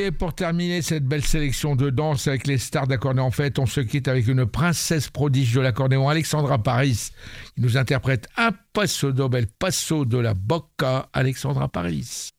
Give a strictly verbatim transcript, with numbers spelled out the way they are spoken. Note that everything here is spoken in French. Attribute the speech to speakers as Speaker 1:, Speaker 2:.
Speaker 1: Et pour terminer cette belle sélection de danse avec les stars d'accordéon en fête, on se quitte avec une princesse prodige de l'accordéon, Alexandra Paris, qui nous interprète un passo doble, passo de la bocca, Alexandra Paris.